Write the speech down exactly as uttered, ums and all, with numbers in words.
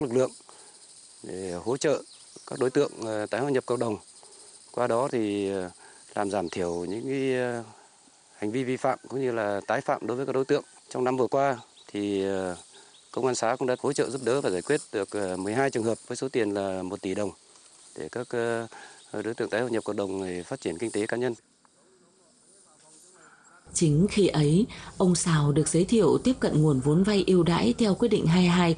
lực lượng để hỗ trợ các đối tượng tái hòa nhập cộng đồng. Qua đó thì làm giảm thiểu những cái hành vi vi phạm cũng như là tái phạm đối với các đối tượng. Trong năm vừa qua thì công an xã cũng đã hỗ trợ giúp đỡ và giải quyết được mười hai trường hợp với số tiền là một tỷ đồng để các đối tượng tái hòa nhập cộng đồng phát triển kinh tế cá nhân. Chính khi ấy, ông Sào được giới thiệu tiếp cận nguồn vốn vay ưu đãi theo quyết định hai mươi hai